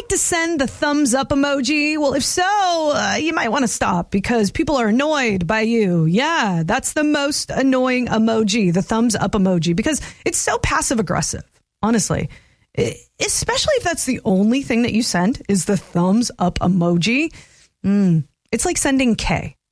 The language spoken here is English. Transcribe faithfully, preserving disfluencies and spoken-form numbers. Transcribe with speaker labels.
Speaker 1: like to send the thumbs up emoji? Well, if so, uh, you might want to stop because people are annoyed by you. Yeah, that's the most annoying emoji, the thumbs up emoji, because it's so passive aggressive, honestly. It, especially if that's the only thing that you send is the thumbs up emoji. Mm, it's like sending K.